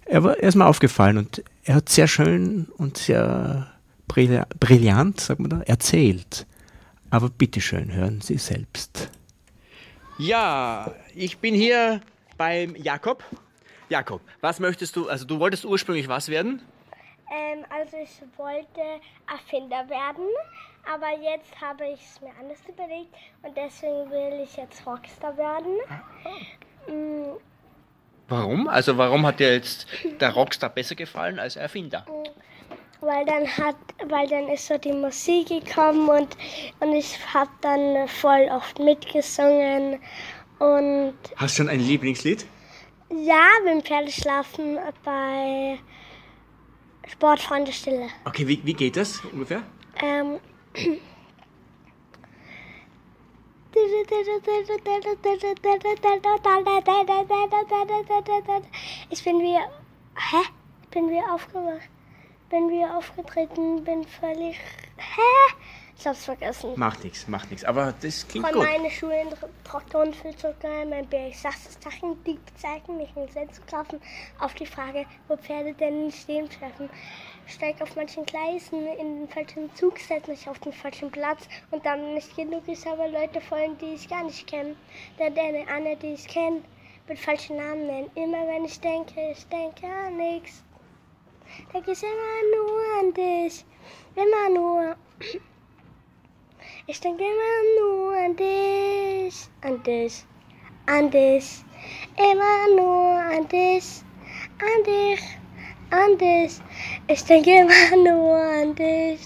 Er ist mir aufgefallen und er hat sehr schön und sehr brillant, sagt man da, erzählt. Aber bitteschön, hören Sie selbst. Ja, ich bin hier beim Jakob. Jakob, was möchtest du, also du wolltest ursprünglich was werden? Also ich wollte Erfinder werden, aber jetzt habe ich es mir anders überlegt und deswegen will ich jetzt Rockstar werden. Warum? Also warum hat dir jetzt der Rockstar besser gefallen als Erfinder? Weil dann ist so die Musik gekommen und ich habe dann voll oft mitgesungen und... Hast du schon ein Lieblingslied? Ja, beim Pferdeschlafen bei Sportfreunde Stille. Okay, wie geht das ungefähr? Ich bin wieder aufgewacht. Bin wieder aufgetreten, bin völlig... Ich hab's vergessen. Macht nichts. Aber das klingt Von gut. meiner Schule in Traktoren für sogar mein BX-Sachen, die bezeichnen mich in Selbstgrafen auf die Frage, wo Pferde denn stehen treffen. Steig auf manchen Gleisen in den falschen Zug, setz mich auf den falschen Platz und dann nicht genug ist, aber Leute folgen, die ich gar nicht kenne. Der eine, die ich kenne, mit falschen Namen nennen. Immer wenn ich denke an nichts. Denke ich immer nur an dich. Immer nur. Ich denke immer nur an dich. An dich. An dich. Immer nur an dich. An dich. An dich. Ich denke immer nur an dich.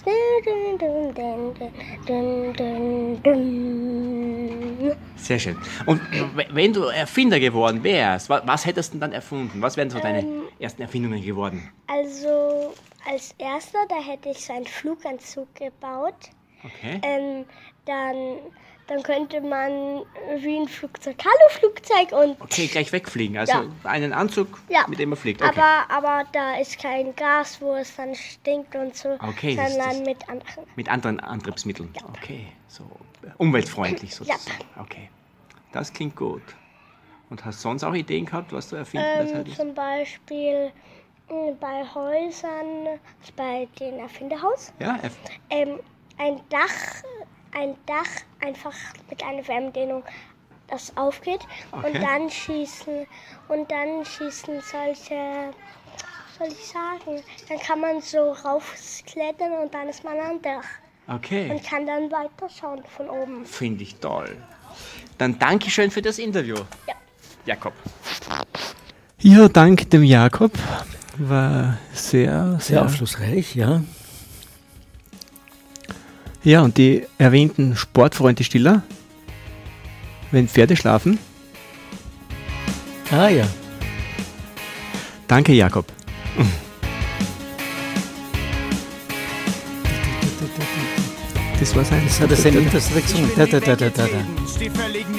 Sehr schön. Und wenn du Erfinder geworden wärst, was hättest du denn dann erfunden? Was wären so deine ersten Erfindungen geworden? Also als erster, da hätte ich so einen Fluganzug gebaut. Okay. Dann könnte man wie ein Flugzeug, hallo Flugzeug und... Okay, gleich wegfliegen, also einen Anzug, mit dem man fliegt. Okay. Aber da ist kein Gas, wo es dann stinkt und so, okay, sondern mit anderen. Mit anderen Antriebsmitteln. Ja. Okay, so umweltfreundlich sozusagen. Ja. Okay, das klingt gut. Und hast du sonst auch Ideen gehabt, was du erfinden hättest? Zum Beispiel bei Häusern, bei dem Erfinderhaus. Ja. Ein Dach einfach mit einer Fernbedienung, das aufgeht und dann schießen solche, soll ich sagen, dann kann man so raufklettern und dann ist man am Dach. Okay. Und kann dann weiterschauen von oben. Finde ich toll. Dann danke schön für das Interview. Ja. Jakob. Ja, dank dem Jakob. War sehr aufschlussreich, ja. Ja, und die erwähnten Sportfreunde Stiller, wenn Pferde schlafen. Ah ja. Danke, Jakob. Das war sein. Das hat er sein Interest gesungen.